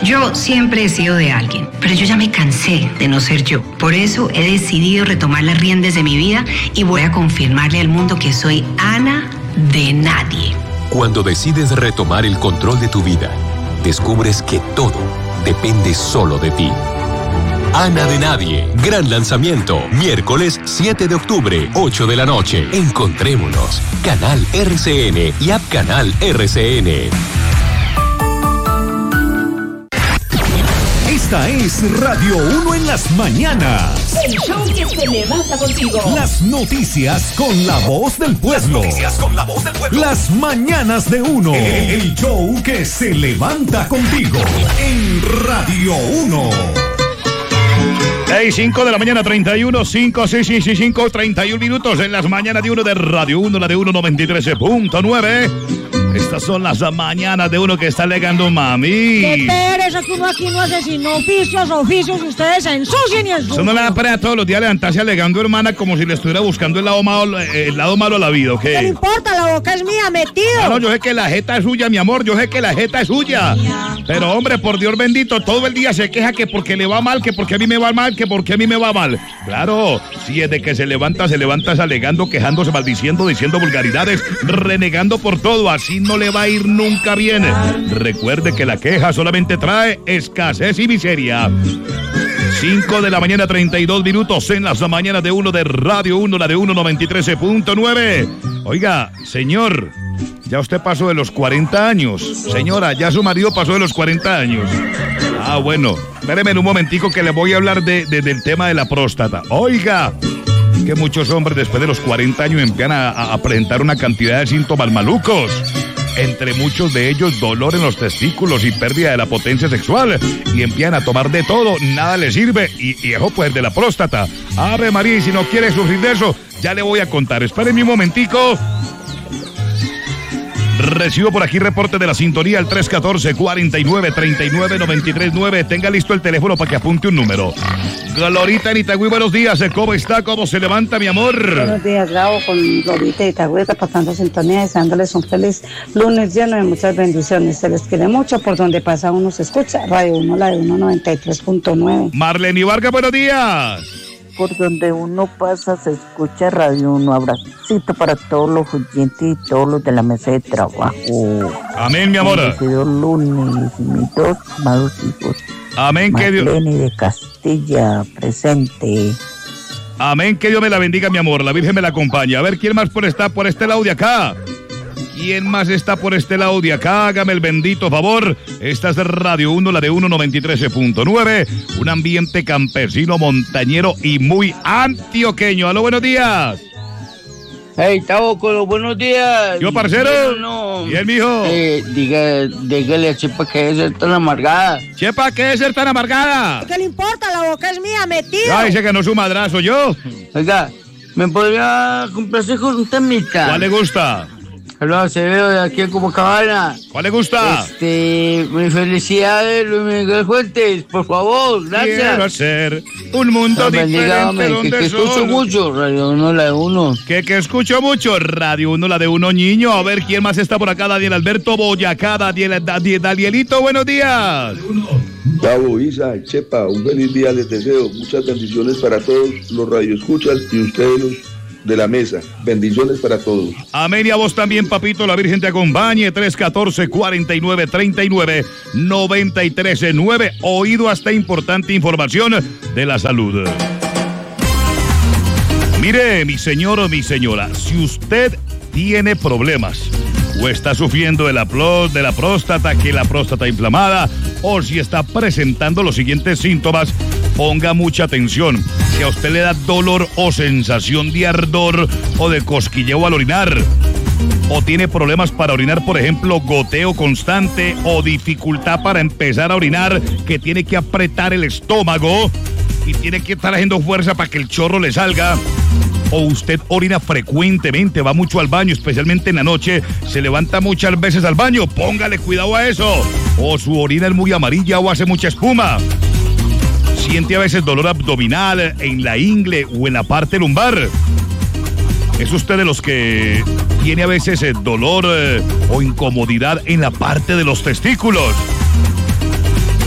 Yo siempre he sido de alguien, pero yo ya me cansé de no ser yo. Por eso he decidido retomar las riendas de mi vida y voy a confirmarle al mundo que soy Ana de nadie. Cuando decides retomar el control de tu vida, descubres que todo depende solo de ti. Ana de Nadie, gran lanzamiento, miércoles 7 de octubre, 8 de la noche. Encontrémonos, Canal RCN y App Canal RCN. Esta es Radio 1 en las mañanas. El show que se levanta contigo. Las noticias con la voz del pueblo. Las mañanas de 1. El show que se levanta contigo. En Radio 1. 5 de la mañana, 31 minutos en las mañanas de 1 de Radio 1, la de 1 93.9. Estas son las mañanas de uno que está alegando, mami. Qué pereza que uno aquí no hace sino oficios, ustedes se ensucian y ensucian. Eso no le da para todos los días levantarse alegando, hermana, como si le estuviera buscando el lado malo a la vida, ¿ok? ¿Qué le importa? La boca es mía, metido. Claro, yo sé que la jeta es suya, mi amor, yo sé que la jeta es suya. Pero, hombre, por Dios bendito, todo el día se queja que porque le va mal, que porque a mí me va mal, que porque a mí me va mal. Claro, si es de que se levanta alegando, quejándose, maldiciendo, diciendo vulgaridades, renegando por todo, así no le va a ir nunca bien. Recuerde que la queja solamente trae escasez y miseria. 5 de la mañana, 32 minutos en las mañanas de 1 de Radio 1, la de 1 93.9. Oiga, señor, ya usted pasó de los 40 años. Señora, ya su marido pasó de los 40 años. Ah, bueno, espéreme en un momentico que le voy a hablar del tema de la próstata. Oiga, que muchos hombres después de los 40 años empiezan a presentar una cantidad de síntomas malucos. Entre muchos de ellos, dolor en los testículos y pérdida de la potencia sexual. Y empiezan a tomar de todo, nada les sirve. Y eso pues de la próstata. Ave María, y si no quiere sufrir de eso, ya le voy a contar. Espérenme un momentico. Recibo por aquí reporte de la sintonía, el 314-4939-939. Tenga listo el teléfono para que apunte un número. Glorita en Itagüí, buenos días. ¿Cómo está? ¿Cómo se levanta, mi amor? Buenos días, Gabo, con Glorita y Itagüí, pasando sintonía, deseándoles un feliz lunes lleno de muchas bendiciones. Se les quiere mucho, por donde pasa uno se escucha. Radio 1, la de 193.9. Marlene Vargas, buenos días. Por donde uno pasa se escucha Radio 1. Abracito para todos los oyentes y todos los de la mesa de trabajo. Amén, mi amor. Bendecido lunes y mis dos amados hijos. Amén, que Dios. Marlene de Castilla, presente. Amén, que Dios me la bendiga, mi amor. La Virgen me la acompaña. A ver, ¿quién más está por este lado de acá? ¿Quién más está por este lado de acá? Hágame el bendito favor. Esta es Radio 1, la de 193.9. Un ambiente campesino, montañero y muy antioqueño. ¡Aló, buenos días! Hey, Taboco, buenos días. Yo, parcero. No. Bien, mijo. Dígale a Chepa que debe ser tan amargada. Chepa, ¿qué debe ser tan amargada? ¿Qué le importa? La boca es mía, metido. Ya dice que no es su madrazo, yo. Oiga, ¿me podría complacer con un temita? ¿Cuál le gusta? Hola, Acevedo de aquí en Copacabana. ¿Cuál le gusta? Mi felicidades, Luis Miguel Fuentes, por favor, gracias. Quiero hacer un mundo diferente donde que escucho mucho, Radio 1, la de 1. Que escucho mucho, Radio 1, la de 1, niño. A ver, ¿quién más está por acá? Daniel Alberto Boyacá, Danielito, buenos días. Gabo, Isa, Chepa, un feliz día les deseo. Muchas bendiciones para todos los radioescuchas y ustedes los de la mesa. Bendiciones para todos. Amén, y a vos también, papito. La Virgen te acompañe. 314-4939-939. Oído a esta importante información de la salud. Mire, mi señor o mi señora, si usted tiene problemas o está sufriendo de la próstata, que la próstata inflamada, o si está presentando los siguientes síntomas, ponga mucha atención. Si a usted le da dolor o sensación de ardor o de cosquilleo al orinar, o tiene problemas para orinar, por ejemplo, goteo constante o dificultad para empezar a orinar, que tiene que apretar el estómago y tiene que estar haciendo fuerza para que el chorro le salga, o usted orina frecuentemente, va mucho al baño, especialmente en la noche, se levanta muchas veces al baño, póngale cuidado a eso, o su orina es muy amarilla o hace mucha espuma. Siente a veces dolor abdominal en la ingle o en la parte lumbar. ¿Es usted de los que tiene a veces dolor o incomodidad en la parte de los testículos?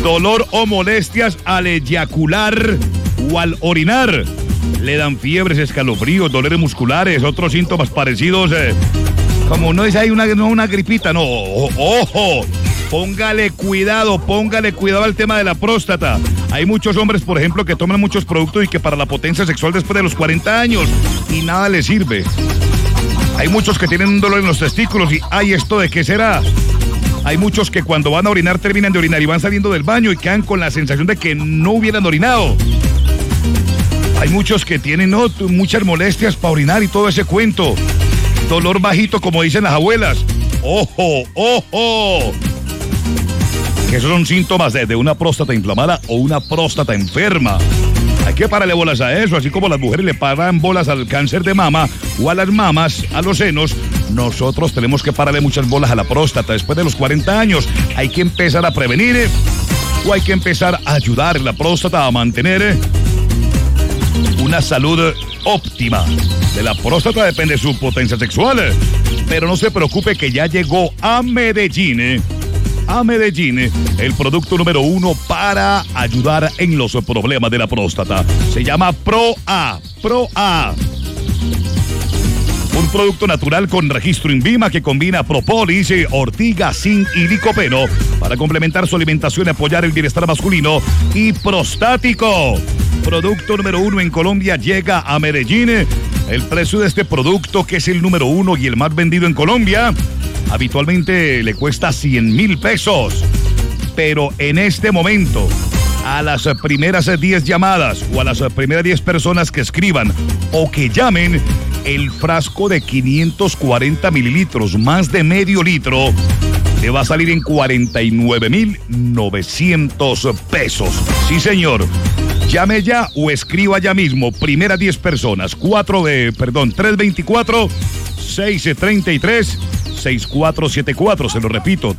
Dolor o molestias al eyacular o al orinar. Le dan fiebres, escalofríos, dolores musculares, otros síntomas parecidos. Como no es ahí una gripita, no. ¡Ojo! Póngale cuidado al tema de la próstata. Hay muchos hombres, por ejemplo, que toman muchos productos y que para la potencia sexual después de los 40 años y nada les sirve. Hay muchos que tienen un dolor en los testículos y ¿ay, esto de qué será? Hay muchos que cuando van a orinar terminan de orinar y van saliendo del baño y quedan con la sensación de que no hubieran orinado. Hay muchos que tienen muchas molestias para orinar y todo ese cuento. Dolor bajito, como dicen las abuelas. ¡Ojo, ojo! Que esos son síntomas de una próstata inflamada o una próstata enferma. Hay que pararle bolas a eso, así como las mujeres le paran bolas al cáncer de mama o a las mamas, a los senos. Nosotros tenemos que pararle muchas bolas a la próstata. Después de los 40 años hay que empezar a prevenir o hay que empezar a ayudar a la próstata a mantener una salud óptima. De la próstata depende su potencia sexual. Pero no se preocupe que ya llegó a Medellín. A Medellín, el producto número 1 para ayudar en los problemas de la próstata. Se llama Pro-A. Pro-A. Un producto natural con registro INVIMA que combina propolis, ortiga, zinc y licopeno para complementar su alimentación y apoyar el bienestar masculino y prostático. Producto número 1 en Colombia llega a Medellín. El precio de este producto, que es el número 1 y el más vendido en Colombia, habitualmente le cuesta 100.000 pesos. Pero en este momento, a las primeras 10 llamadas o a las primeras 10 personas que escriban o que llamen, el frasco de 540 mililitros, más de medio litro, le va a salir en 49.900 pesos. Sí, señor. Llame ya o escriba ya mismo. Primeras 10 personas. 324-633-6474. Se lo repito,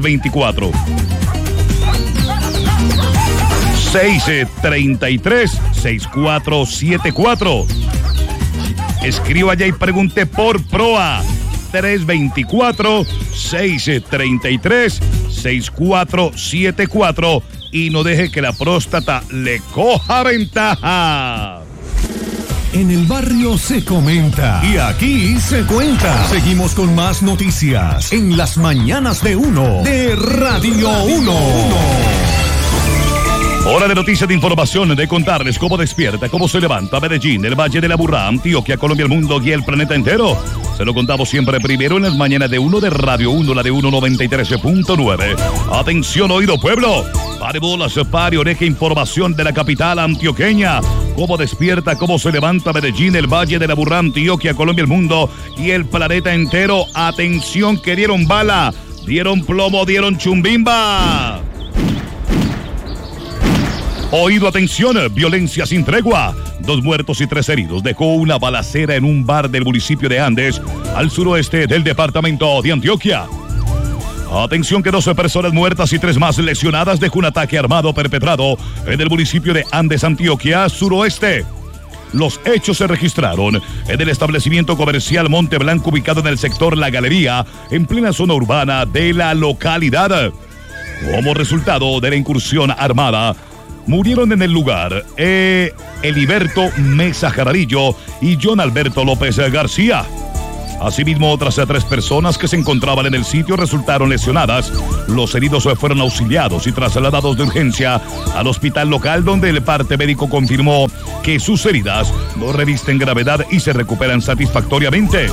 324-633-6474. Escriba ya y pregunte por Proa. 324-633-6474 y no deje que la próstata le coja ventaja. En el barrio se comenta y aquí se cuenta. Seguimos con más noticias en las mañanas de Uno de Radio 1. Hora de noticias, de información, de contarles cómo despierta, cómo se levanta Medellín, el Valle de la Aburrá, Antioquia, Colombia, el mundo y el planeta entero. Se lo contamos siempre primero en las mañanas de Uno de Radio 1, la de 193.9. Atención, oído pueblo. Pare bolas, pare oreja, información de la capital antioqueña. Cómo despierta, cómo se levanta Medellín, el Valle de la Aburrá, Antioquia, Colombia, el mundo y el planeta entero. Atención, que dieron bala, dieron plomo, dieron chumbimba. Oído, atención, violencia sin tregua. 2 muertos y 3 heridos dejó una balacera en un bar del municipio de Andes, al suroeste del departamento de Antioquia. Atención, que 12 personas muertas y 3 más lesionadas dejó un ataque armado perpetrado en el municipio de Andes, Antioquia, suroeste. Los hechos se registraron en el establecimiento comercial Monte Blanco, ubicado en el sector La Galería, en plena zona urbana de la localidad. Como resultado de la incursión armada, murieron en el lugar Eliberto Mesa Jaramillo y John Alberto López García. Asimismo, otras 3 personas que se encontraban en el sitio resultaron lesionadas. Los heridos fueron auxiliados y trasladados de urgencia al hospital local, donde el parte médico confirmó que sus heridas no revisten gravedad y se recuperan satisfactoriamente.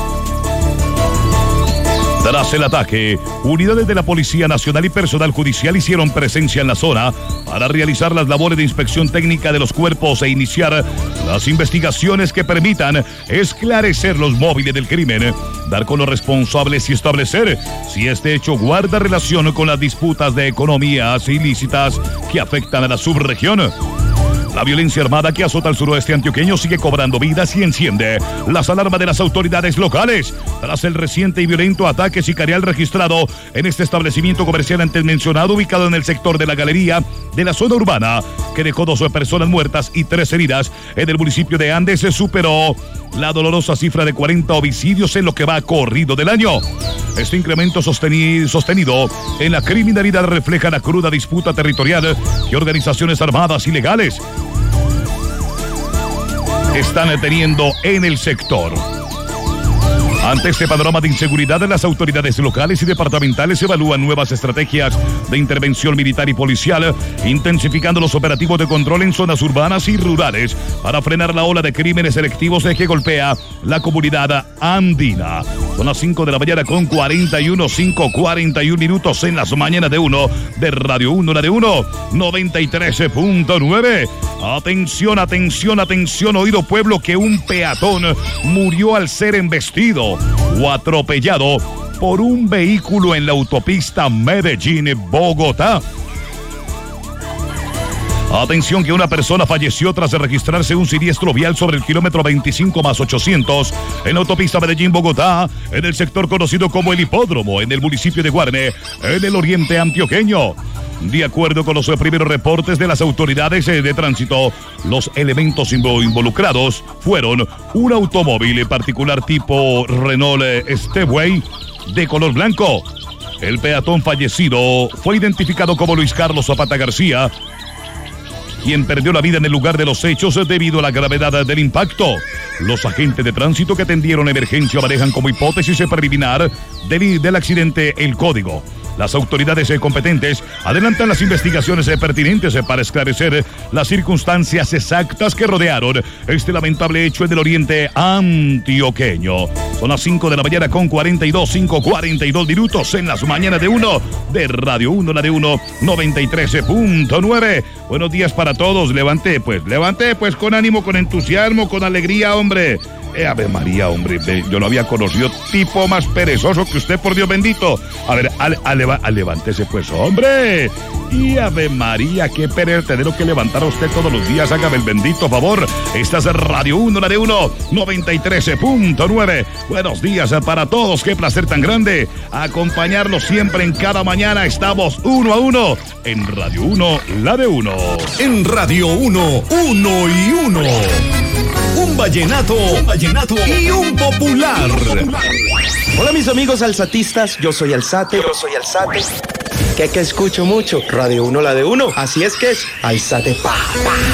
Tras el ataque, unidades de la Policía Nacional y personal judicial hicieron presencia en la zona para realizar las labores de inspección técnica de los cuerpos e iniciar las investigaciones que permitan esclarecer los móviles del crimen, dar con los responsables y establecer si este hecho guarda relación con las disputas de economías ilícitas que afectan a la subregión. La violencia armada que azota al suroeste antioqueño sigue cobrando vidas y enciende las alarmas de las autoridades locales tras el reciente y violento ataque sicarial registrado en este establecimiento comercial antes mencionado, ubicado en el sector de La Galería de la zona urbana, que dejó 2 personas muertas y 3 heridas. En el municipio de Andes se superó la dolorosa cifra de 40 homicidios en lo que va corrido del año. Este incremento sostenido en la criminalidad refleja la cruda disputa territorial que organizaciones armadas ilegales están teniendo en el sector. Ante este panorama de inseguridad, las autoridades locales y departamentales evalúan nuevas estrategias de intervención militar y policial, intensificando los operativos de control en zonas urbanas y rurales para frenar la ola de crímenes selectivos que golpea la comunidad andina. Son las 5 de la mañana con 41 minutos en las mañanas de uno de Radio 1, la de 1, 93.9. Atención, atención, atención, oído pueblo, que un peatón murió al ser embestido o atropellado por un vehículo en la autopista Medellín-Bogotá. Atención, que una persona falleció tras registrarse un siniestro vial sobre el kilómetro 25+800 en la autopista Medellín-Bogotá, en el sector conocido como El Hipódromo, en el municipio de Guarne, en el oriente antioqueño. De acuerdo con los primeros reportes de las autoridades de tránsito, los elementos involucrados fueron un automóvil particular tipo Renault Stepway de color blanco. El peatón fallecido fue identificado como Luis Carlos Zapata García, quien perdió la vida en el lugar de los hechos debido a la gravedad del impacto. Los agentes de tránsito que atendieron emergencia manejan como hipótesis preliminar del accidente el código. Las autoridades competentes adelantan las investigaciones pertinentes para esclarecer las circunstancias exactas que rodearon este lamentable hecho en el oriente antioqueño. Son las 5 de la mañana con 42 minutos en las mañanas de 1 de Radio 1, la de 1, 93.9. Buenos días para todos. Levante pues con ánimo, con entusiasmo, con alegría, hombre. Ave María, hombre, yo no había conocido tipo más perezoso que usted, por Dios bendito. A ver, levántese pues, hombre. Y Ave María, qué pereza tener que levantar a usted todos los días. Hágame el bendito favor. Esta es Radio 1, la de 1, 93.9. Buenos días para todos. Qué placer tan grande acompañarlos siempre en cada mañana. Estamos 1 a 1 en Radio 1, la de 1. En Radio 1, 1 y 1. Un vallenato y un popular. Hola mis amigos alzatistas, yo soy Alzate. Que escucho mucho Radio 1, la de 1. Así es que es Alzate pa.